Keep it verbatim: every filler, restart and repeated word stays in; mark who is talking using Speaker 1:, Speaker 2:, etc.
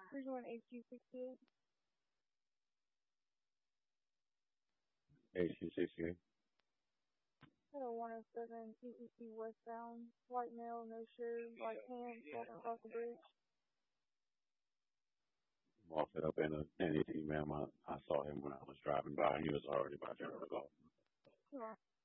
Speaker 1: Here's one H U sixty-eight.
Speaker 2: H U sixty-eight.
Speaker 1: Hello, one oh seven P E C westbound. White male, no shirt, white pants, walking across the bridge.
Speaker 2: Walked it up in a N E T, ma'am. I, I saw him when I was driving by. He was already by General Golf.
Speaker 1: Sure.